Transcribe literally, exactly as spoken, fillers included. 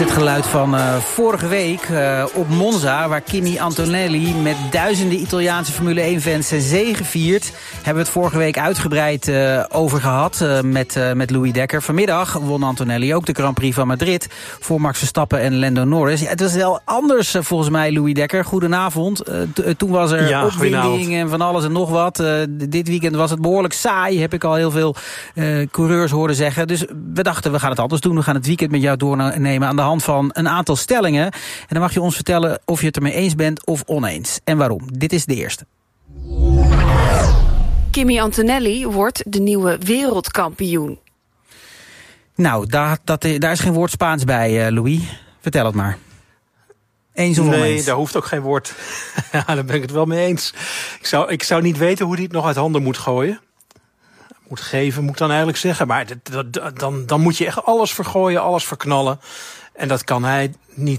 het geluid van uh, vorige week uh, op Monza, waar Kimi Antonelli met duizenden Italiaanse Formule één-fans zijn zege viert. Hebben we het vorige week uitgebreid uh, over gehad uh, met, uh, met Louis Dekker. Vanmiddag won Antonelli ook de Grand Prix van Madrid voor Max Verstappen en Lando Norris. Ja, het was wel anders uh, volgens mij, Louis Dekker. Goedenavond. Uh, t- uh, toen was er ja, opwinding en van alles en nog wat. Uh, dit weekend was het behoorlijk saai, heb ik al heel veel uh, coureurs horen zeggen. Dus we dachten, we gaan het anders doen. We gaan het weekend met jou doornemen aan de hand van een aantal stellingen. En dan mag je ons vertellen of je het ermee eens bent of oneens. En waarom. Dit is de eerste. Kimi Antonelli wordt de nieuwe wereldkampioen. Nou, daar, dat, daar is geen woord Spaans bij, uh, Louis. Vertel het maar. Eens of nee, oneens? Nee, daar hoeft ook geen woord. Ja, daar ben ik het wel mee eens. Ik zou, ik zou niet weten hoe hij het nog uit handen moet gooien. Moet geven, moet ik dan eigenlijk zeggen. Maar dat, dat, dan, dan moet je echt alles vergooien, alles verknallen. En dat kan hij niet